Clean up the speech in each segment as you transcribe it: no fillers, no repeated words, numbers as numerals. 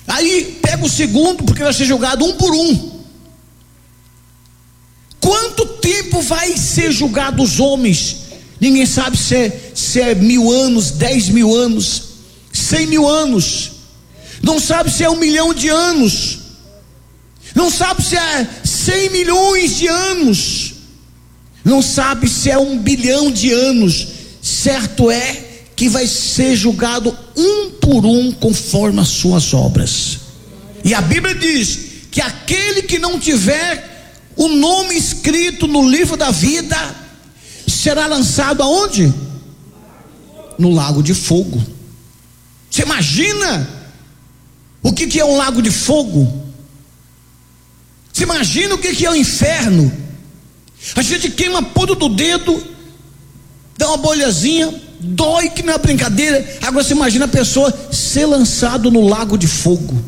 Aí pega o segundo, porque vai ser julgado um por um. Quanto tempo vai ser julgado os homens? Ninguém sabe se é 1000 anos, 10.000 anos, 100.000 anos. Não sabe se é 1 milhão de anos. Não sabe se é 100 milhões de anos. Não sabe se é 1 bilhão de anos. Certo é que vai ser julgado um por um conforme as suas obras. E a Bíblia diz que aquele que não tiver o nome escrito no livro da vida será lançado aonde? No lago de fogo. Você imagina o que é um lago de fogo? Você imagina o que é o inferno? A gente queima a ponta do dedo, dá uma bolhazinha, dói que não é brincadeira. Agora você imagina a pessoa ser lançado no lago de fogo.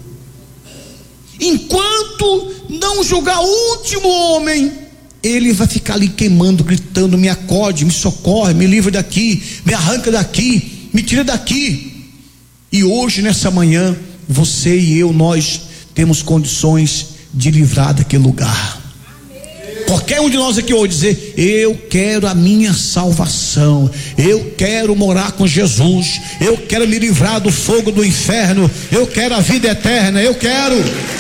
Enquanto não julgar o último homem, ele vai ficar ali queimando, gritando: me acode, me socorre, me livre daqui, me arranca daqui, me tira daqui. E hoje, nessa manhã, você e eu, nós temos condições de livrar daquele lugar. Qualquer um de nós aqui hoje dizer: eu quero a minha salvação, eu quero morar com Jesus, eu quero me livrar do fogo do inferno, eu quero a vida eterna, eu quero.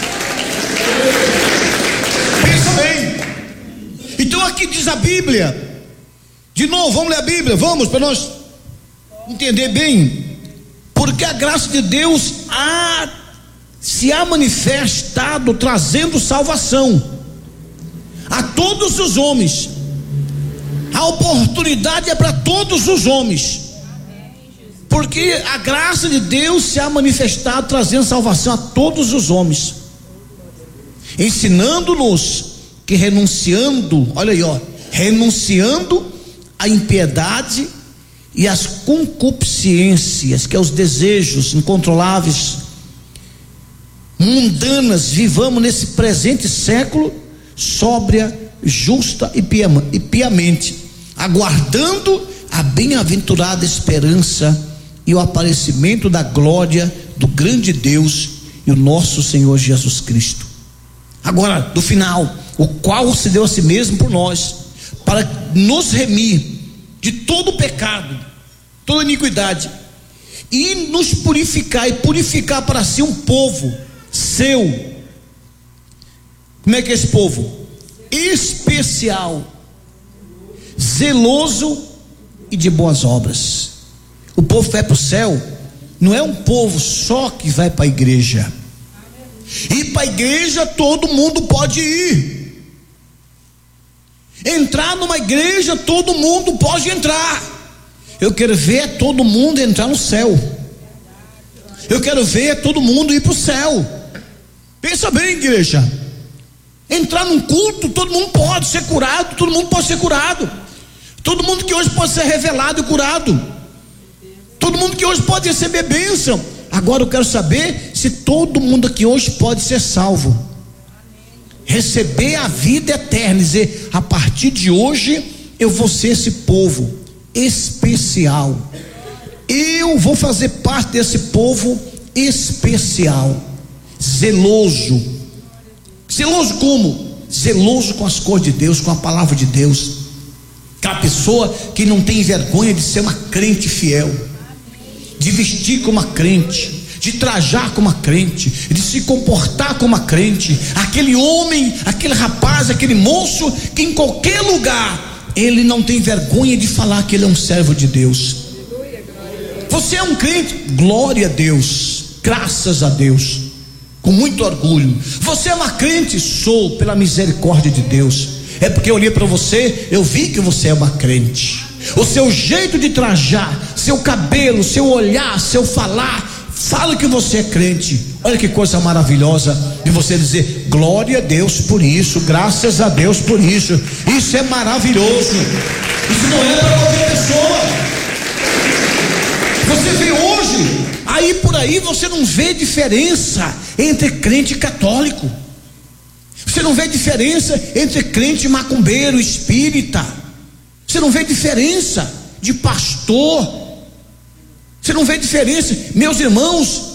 Pensa bem. Então aqui diz a Bíblia, de novo, vamos ler a Bíblia, vamos, para nós entender bem. Porque a graça de Deus se há manifestado, trazendo salvação a todos os homens. A oportunidade é para todos os homens, porque a graça de Deus se há manifestado, trazendo salvação a todos os homens, ensinando-nos que renunciando, olha aí, renunciando à impiedade e às concupiscências, que é os desejos incontroláveis, mundanas, vivamos nesse presente século sóbria, justa e piamente, aguardando a bem-aventurada esperança e o aparecimento da glória do grande Deus e o nosso Senhor Jesus Cristo. Agora, do final, o qual se deu a si mesmo por nós, para nos remir de todo pecado, toda iniquidade, e nos purificar, e purificar para si um povo seu. Como é que é esse povo? Especial, zeloso e de boas obras. O povo que vai para o céu não é um povo só que vai para a igreja. E para a igreja todo mundo pode ir. Entrar numa igreja todo mundo pode entrar. Eu quero ver todo mundo entrar no céu. Eu quero ver todo mundo ir para o céu. Pensa bem, igreja. Entrar num culto, todo mundo pode ser curado, todo mundo pode ser curado. Todo mundo que hoje pode ser revelado e curado. Todo mundo que hoje pode receber bênção. Agora eu quero saber se todo mundo aqui hoje pode ser salvo, receber a vida eterna, dizer: a partir de hoje eu vou ser esse povo especial, eu vou fazer parte desse povo especial, zeloso. Zeloso como? Zeloso com as coisas de Deus, com a palavra de Deus. Aquela pessoa que não tem vergonha de ser uma crente fiel, de vestir como uma crente, de trajar como uma crente, de se comportar como uma crente. Aquele homem, aquele rapaz, aquele moço que em qualquer lugar ele não tem vergonha de falar que ele é um servo de Deus. Você é um crente? Glória a Deus, graças a Deus, com muito orgulho. Você é uma crente? Sou, pela misericórdia de Deus. É porque eu olhei para você, eu vi que você é uma crente. O seu jeito de trajar, seu cabelo, seu olhar, seu falar, fala que você é crente. Olha que coisa maravilhosa de você dizer: glória a Deus por isso, graças a Deus por isso. Isso é maravilhoso. Isso não é para qualquer pessoa. Você vê hoje, aí por aí você não vê diferença entre crente e católico. Você não vê diferença entre crente macumbeiro, espírita. Você não vê diferença de pastor. Você não vê diferença. Meus irmãos,